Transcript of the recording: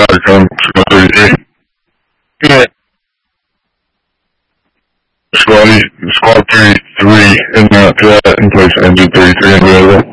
Come, Squad 33. Yeah. Squad 33 in place, engine 33 available.